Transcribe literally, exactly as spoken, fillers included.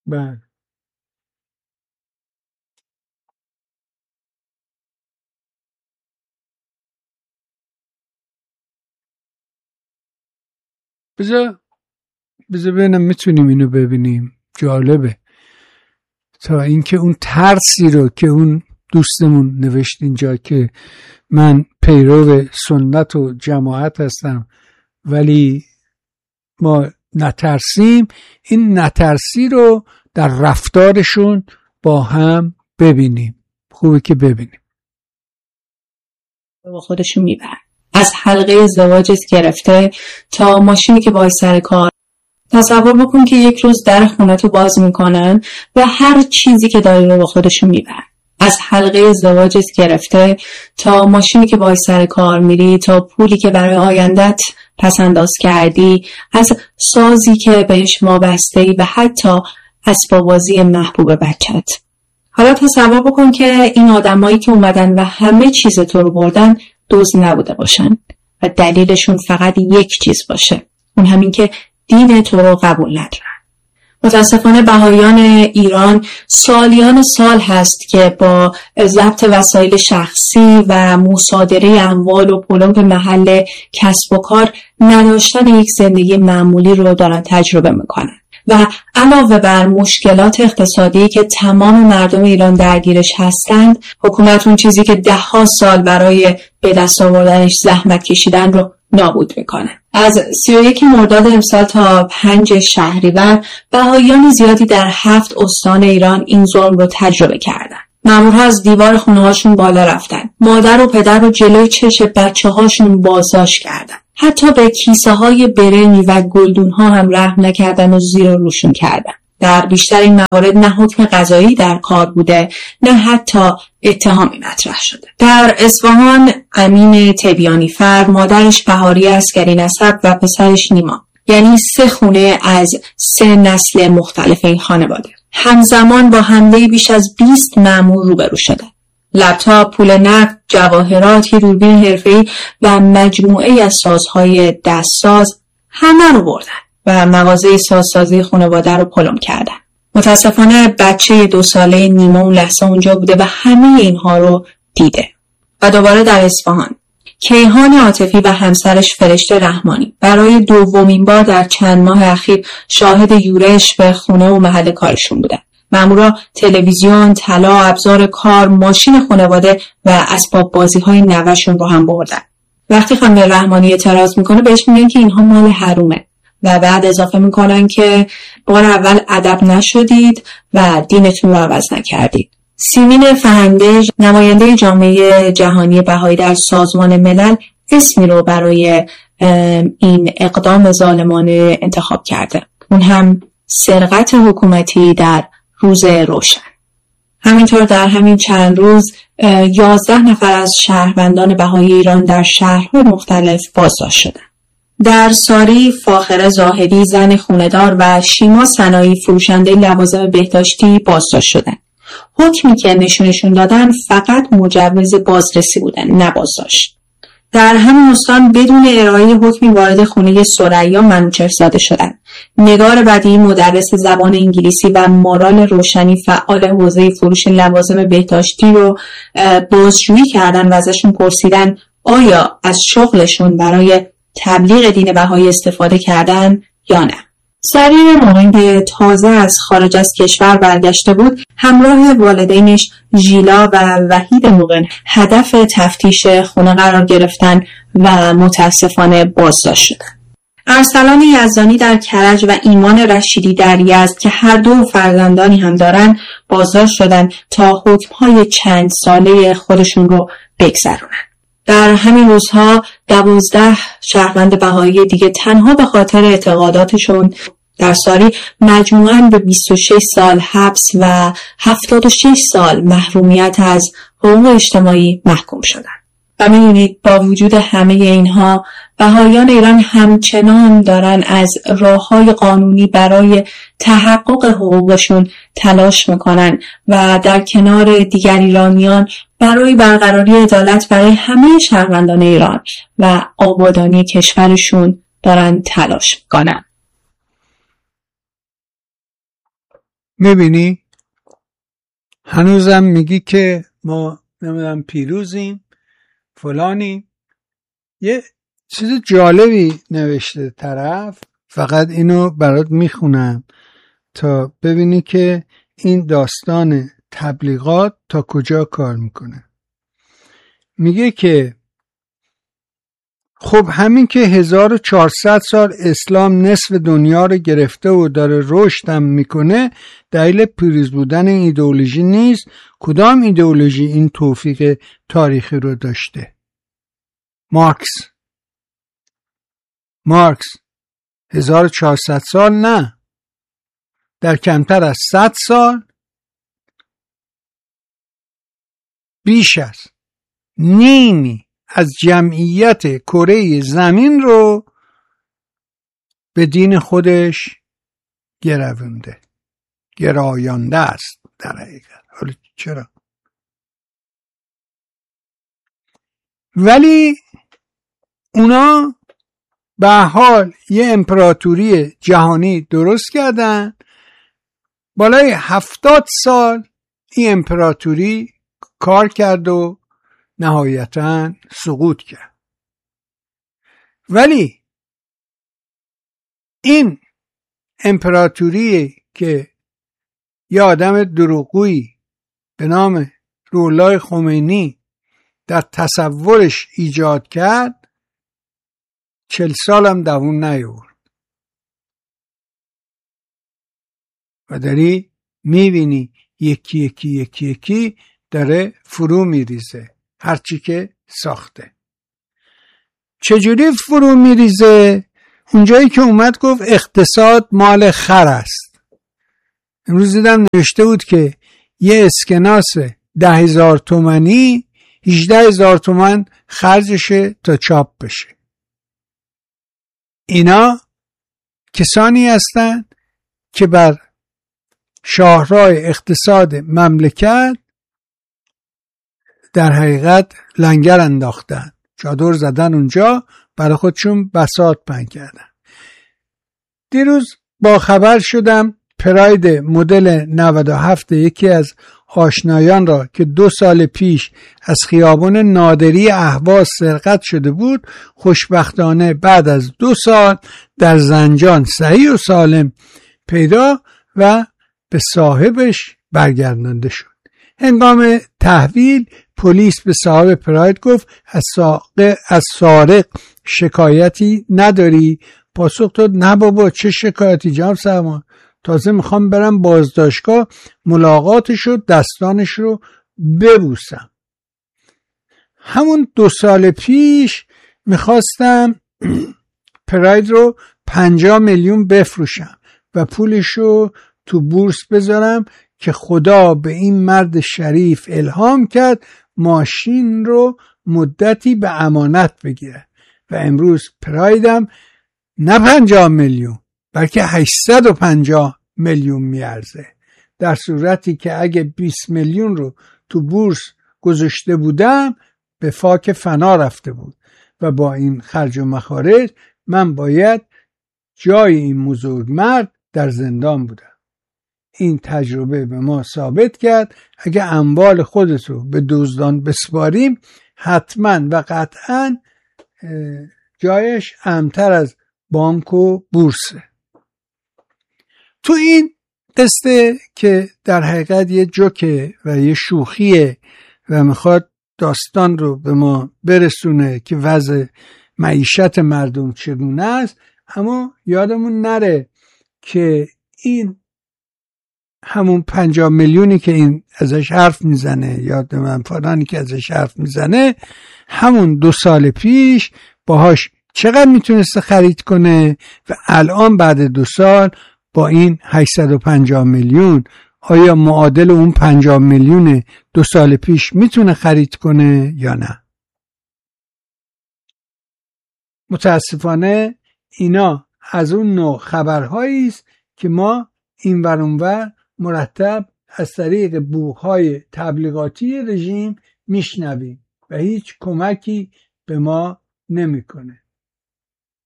بله. بذار بذار ببینم میتونیم اینو ببینیم. جالبه تا اینکه اون ترسی رو که اون دوستمون نوشت اینجا که من پیرو سنت و جماعت هستم ولی ما نترسیم، این نترسی رو در رفتارشون با هم ببینیم. خوبه که ببینیم. با خودشون میبرن، از حلقه ازدواجت گرفته تا ماشینی که باید سر کار. تصور بکن که یک روز در خونه تو باز میکنن و هر چیزی که داری رو با خودشون میبرن، از حلقه ازدواجت گرفته تا ماشینی که باید سر کار میری، تا پولی که برای آیندت پس انداز کردی، از سازی که بهش وابسته‌ای و حتی اسباب بازی محبوب بچت. حالا تصور بکن که این آدمایی که اومدن و همه چیز تو رو بردن دزد نبوده باشن و دلیلشون فقط یک چیز باشه، اون همین که دین تو رو قبول ندارن. متاسفانه بهائیان ایران سالیان سال هست که با ضبط وسایل شخصی و مصادره اموال و پلو محل کسب و کار نداشتن یک زندگی معمولی رو دارن تجربه میکنن و علاوه بر مشکلات اقتصادی که تمام مردم ایران درگیرش هستند، حکومت اون چیزی که ده ها سال برای به دست آوردنش زحمت کشیدن رو نابود میکنه. از سی و یک مرداد امسال تا پنج شهریور بهائیان زیادی در هفت استان ایران این ظلم رو تجربه کردن. مامورها از دیوار خونه هاشون بالا رفتن، مادر و پدر رو جلوی چشم بچه هاشون بازداشت کردن، حتی به کیسه های برنج و گلدون ها هم رحم نکردن و زیر و روشون کردن. در بیشتر این موارد نه حکم قضایی در کار بوده نه حتی اتهامی مطرح شده. در اصفهان امین تبیانی فر، مادرش بهاری عسکری نسب و پسرش نیما، یعنی سه خونه از سه نسل مختلف این خانواده، همزمان با حمله بیش از بیست مأمور روبرو شده. لپتاپ، پول نقد، جواهرات، دوربین حرفه‌ای و مجموعه از سازهای دستساز همه رو بردن و مغازه سازسازی خانواده رو پلم کردن. متاسفانه بچه دو ساله نیما اون لحظه اونجا بوده و همه اینها رو دیده. و دوباره در اصفهان، کیهان عاطفی و همسرش فرشته رحمانی برای دومین بار در چند ماه اخیر شاهد یورش به خونه و محل کارشون بودن. مامورا تلویزیون، طلا، ابزار کار، ماشین خانواده و اسباب بازی های نوه‌شون رو هم بردن. وقتی خانم رحمانی اعتراض میکنه بهش میگن که اینها مال حرومه و بعد اضافه میکنن که بار اول ادب نشدید و دینتون رو عوض نکردید. سیمین فهنده، نماینده جامعه جهانی بهایی در سازمان ملل، اسمی رو برای این اقدام ظالمانه انتخاب کرده، اون هم سرقت حکومتی در روز روشن. همینطور در همین چند روز یازده نفر از شهروندان بهایی ایران در شهرهای مختلف بازداشت شدند. در ساری، فاخره زاهدی، زن خونه‌دار، و شیما سنایی، فروشنده لوازم بهداشتی، بازداشت شدند. حکمی که نشونشون دادن فقط مجوز بازرسی بودن، نه بازداشت. در همین استان بدون ارائه حکمی وارد خونه ثریا منوچهرزاده شدند. نگار بدیعی، مدرس زبان انگلیسی، و مارال روشنی، فعال حوزه فروش لوازم بهداشتی، رو بازجویی کردن و ازشون پرسیدن آیا از شغلشون برای تبلیغ دین بهایی استفاده کردن یا نه. سریر موقعی که تازه از خارج از کشور برگشته بود، همراه والدینش ژیلا و وحید موقن هدف تفتیش خونه قرار گرفتن و متاسفانه بازداشت شدند. ارسلان یزدانی در کرج و ایمان رشیدی در یزد که هر دو فرزندانی هم دارن بازداشت شدن تا حکم‌های چند ساله خودشون رو بگذرونن. در همین روزها دوازده شهروند بهایی دیگه تنها به خاطر اعتقاداتشون در ساری مجموعاً به بیست و شش سال حبس و هفتاد و شش سال محرومیت از حقوق اجتماعی محکوم شدند. و می‌بینید با وجود همه اینها بهائیان ایران همچنان دارن از راه‌های قانونی برای تحقق حقوقشون تلاش میکنن و در کنار دیگر ایرانیان برای برقراری عدالت برای همه شهروندان ایران و آبادانی کشورشون دارن تلاش میکنن. میبینی هنوزم میگی که ما نمیدونم پیروزیم فلانی. یه چیز جالبی نوشته طرف، فقط اینو برات میخونم تا ببینی که این داستان تبلیغات تا کجا کار میکنه. میگه که خب همین که هزار و چهارصد سال اسلام نصف دنیا رو گرفته و داره رشد هم میکنه دلیل پیروز بودن این ایدئولوژی نیست. کدام ایدئولوژی این توفیق تاریخی رو داشته؟ مارکس. مارکس هزار و چهارصد سال نه، در کمتر از صد سال بیش از نیمی از جمعیت کره زمین رو به دین خودش گرونده، گرایانده است در حقیقت. حالا چرا؟ ولی اونا به حال یه امپراتوری جهانی درست کردن، بالای هفتاد سال این امپراتوری کار کرد و نهایتاً سقوط کرد. ولی این امپراتوری که یه آدم دروغگویی به نام روح الله خمینی در تصورش ایجاد کرد چل سال هم دوام نیاورد و داری میبینی یکی یکی یکی یکی داره فرو میریزه هرچی که ساخته. چجوری فرو میریزه؟ اونجایی که اومد گفت اقتصاد مال خر است. امروز دیدم نوشته بود که یه اسکناس ده هزار تومانی هجده هزار تومن خرجشه تا چاپ بشه. اینا کسانی هستند که بر شاهراه اقتصاد مملکت در حقیقت لنگر انداختن، چادر زدن اونجا، برای خودشون بساط پهن کردن. دیروز با خبر شدم پراید مدل نود و هفت یکی از آشنایان را که دو سال پیش از خیابان نادری اهواز سرقت شده بود خوشبختانه بعد از دو سال در زنجان صحیح و سالم پیدا و به صاحبش برگردانده شد. هنگام تحویل پلیس به صاحب پراید گفت از سارق از سارق شکایتی نداری؟ پاسخ داد نه بابا چه شکایتی جناب سرمان، تازه میخوام برم بازداشتگاه ملاقاتش رو دستانش رو ببوسم. همون دو سال پیش میخواستم پراید رو پنجاه میلیون بفروشم و پولش رو تو بورس بذارم که خدا به این مرد شریف الهام کرد ماشین رو مدتی به امانت بگیره و امروز پرایدم نه پنجاه میلیون بلکه هشتصد و پنجاه میلیون میارزه، در صورتی که اگه بیست میلیون رو تو بورس گذاشته بودم به فاک فنا رفته بود و با این خرج و مخارج من باید جای این بزرگ مرد در زندان بودم. این تجربه به ما ثابت کرد اگه اموال خودت رو به دزدان بسپاریم حتما و قطعا جایش امن‌تر از بانک و بورسه. تو این قصه که در حقیقت یه جوکه و یه شوخیه و میخواد داستان رو به ما برسونه که وضع معیشت مردم چگونه است، اما یادمون نره که این همون پنجاه میلیونی که این ازش حرف میزنه، یاد من فلانی که ازش حرف میزنه، همون دو سال پیش باهاش چقدر میتونسته خرید کنه و الان بعد دو سال با این هشتصد و پنجاه میلیون آیا معادل اون پنجاه میلیون دو سال پیش میتونه خرید کنه یا نه؟ متاسفانه اینا از اون نوع خبرهایی است که ما این ور اون ور مرتب از طریق بوق‌های تبلیغاتی رژیم میشنویم و هیچ کمکی به ما نمیکنه.